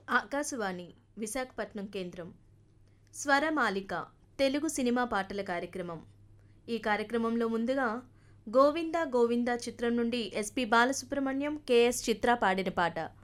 ఆకాశవాణి విశాఖపట్నం కేంద్రం స్వరమాలిక తెలుగు సినిమా పాటల కార్యక్రమం. ఈ కార్యక్రమంలో ముందుగా గోవిందా గోవిందా చిత్రం నుండి ఎస్పి బాలసుబ్రహ్మణ్యం, కెఎస్ చిత్ర పాడిన పాట.